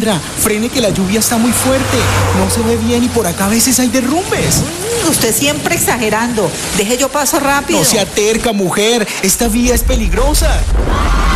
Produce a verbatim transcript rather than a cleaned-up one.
Alejandra, frene que la lluvia está muy fuerte. No se ve bien y por acá a veces hay derrumbes. Mm, usted siempre exagerando. Deje yo paso rápido. No sea terca, mujer. Esta vía es peligrosa.